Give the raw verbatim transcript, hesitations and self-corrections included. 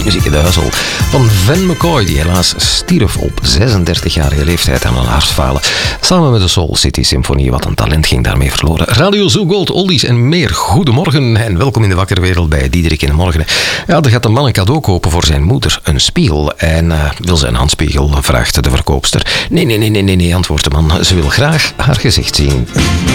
muziek in de hussel van Van McCoy, die helaas stierf op zesendertigjarige leeftijd aan een hartfalen. Samen met de Soul City Symfonie, wat een talent ging daarmee verloren. Radio Zoo Gold, oldies en meer. Goedemorgen en welkom in de wakkerwereld bij Diederik in de Morgen. Ja, er gaat een man een cadeau kopen voor zijn moeder, een spiegel. En uh, wil ze een handspiegel, vraagt de verkoopster. Nee, nee, nee, nee, nee, nee, antwoordt de man. Ze wil graag haar gezicht zien.